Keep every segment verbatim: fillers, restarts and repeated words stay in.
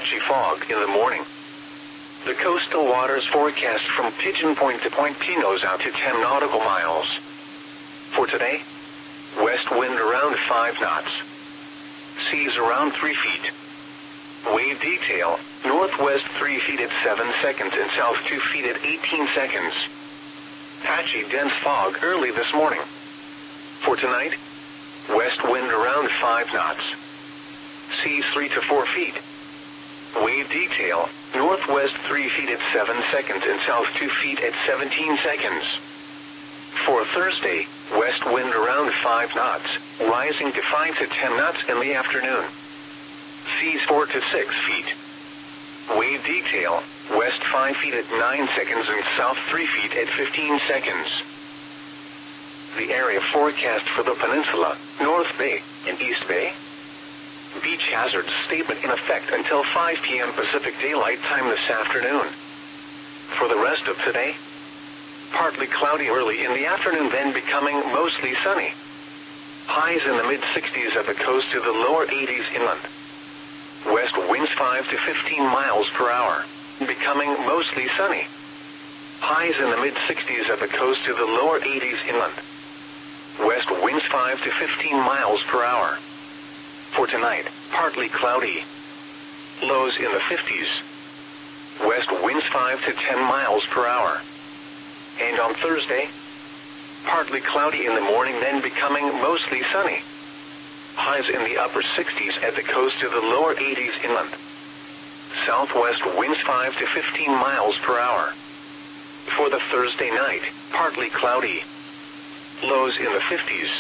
patchy fog in the morning. The coastal waters forecast from Pigeon Point to Point Pinos out to ten nautical miles. For today, west wind around five knots. Seas around three feet. Wave detail, northwest three feet at seven seconds and south two feet at eighteen seconds. Patchy dense fog early this morning. For tonight, west wind around five knots. Seas three to four feet. Wave detail, northwest three feet at seven seconds and south two feet at seventeen seconds. For Thursday, west wind around five knots, rising to five to ten knots in the afternoon. Seas four to six feet. Wave detail, west five feet at nine seconds and south three feet at fifteen seconds. The area forecast for the peninsula, North Bay, and East Bay. Beach hazard statement in effect until five p m Pacific Daylight Time this afternoon. For the rest of today, partly cloudy early in the afternoon, then becoming mostly sunny. Highs in the mid sixties at the coast to the lower eighties inland. West winds five to fifteen miles per hour, becoming mostly sunny. Highs in the mid sixties at the coast to the lower eighties inland. West winds five to fifteen miles per hour. For tonight, partly cloudy. Lows in the fifties. West winds five to ten miles per hour. And on Thursday, partly cloudy in the morning, then becoming mostly sunny. Highs in the upper sixties at the coast to the lower eighties inland. Southwest winds five to fifteen miles per hour. For the Thursday night, partly cloudy. Lows in the fifties.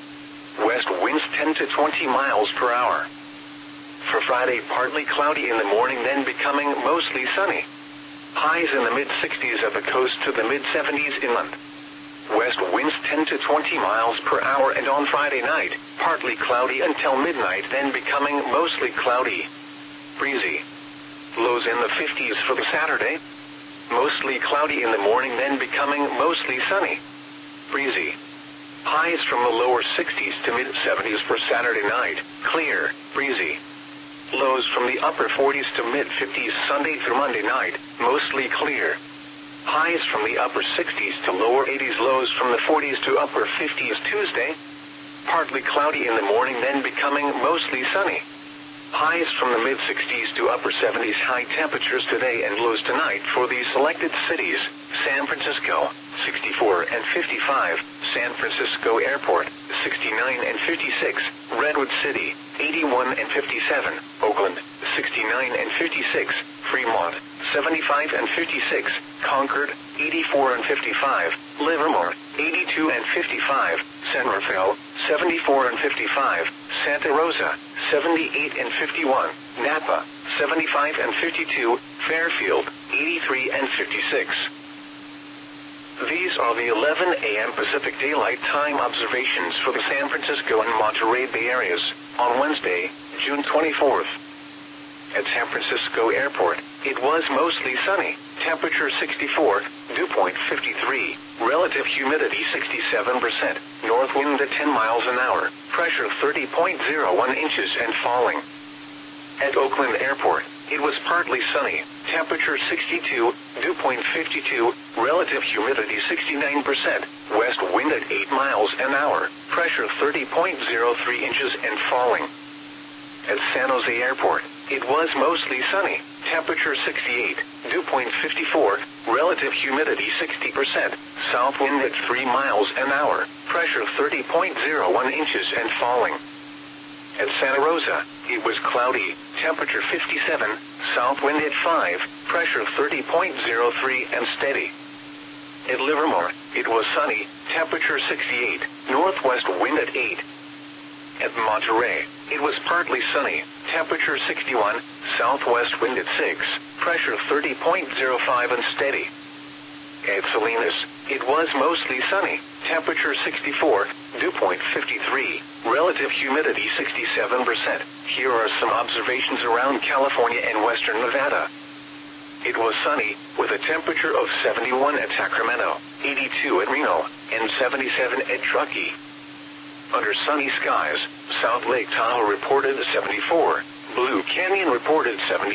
West winds ten to twenty miles per hour. For Friday, partly cloudy in the morning, then becoming mostly sunny. Highs in the mid sixties at the coast to the mid seventies inland. West winds ten to twenty miles per hour, and on Friday night, partly cloudy until midnight, then becoming mostly cloudy. Breezy. Lows in the fifties for the Saturday. Mostly cloudy in the morning, then becoming mostly sunny. Breezy. Highs from the lower sixties to mid seventies for Saturday night, clear, breezy. Lows from the upper forties to mid fifties Sunday through Monday night, mostly clear. Highs from the upper sixties to lower eighties, lows from the forties to upper fifties Tuesday. Partly cloudy in the morning, then becoming mostly sunny. Highs from the mid sixties to upper seventies, high temperatures today and lows tonight for the selected cities: San Francisco, sixty-four and fifty-five, San Francisco Airport, sixty-nine and fifty-six, Redwood City, eighty-one and fifty-seven, Oakland, sixty-nine and fifty-six, Fremont, seventy-five and fifty-six, Concord, eighty-four and fifty-five, Livermore, eighty-two and fifty-five, San Rafael, seventy-four and fifty-five, Santa Rosa, seventy-eight and fifty-one, Napa, seventy-five and fifty-two, Fairfield, eighty-three and fifty-six. These are the eleven a m Pacific Daylight Time observations for the San Francisco and Monterey Bay areas on Wednesday, June twenty-fourth. At San Francisco Airport, it was mostly sunny, temperature sixty-four, dew point fifty-three, relative humidity sixty-seven percent, north wind at ten miles an hour, pressure thirty point zero one inches and falling. At Oakland Airport, it was partly sunny, temperature sixty-two, dew point fifty-two, relative humidity sixty-nine percent, west wind at eight miles an hour, pressure thirty point zero three inches and falling. At San Jose Airport, it was mostly sunny, temperature sixty-eight, dew point fifty-four, relative humidity sixty percent, south wind at three miles an hour, pressure thirty point zero one inches and falling. At Santa Rosa, it was cloudy, temperature fifty-seven, south wind at five, pressure thirty point zero three and steady. At Livermore, it was sunny, temperature sixty-eight, northwest wind at eight. At Monterey, it was partly sunny, temperature sixty-one, southwest wind at six, pressure thirty point zero five and steady. At Salinas, it was mostly sunny, temperature sixty-four, dew point fifty-three, relative humidity sixty-seven percent. Here are some observations around California and western Nevada. It was sunny, with a temperature of seventy-one at Sacramento, eighty-two at Reno, and seventy-seven at Truckee. Under sunny skies, South Lake Tahoe reported seventy-four, Blue Canyon reported seventy.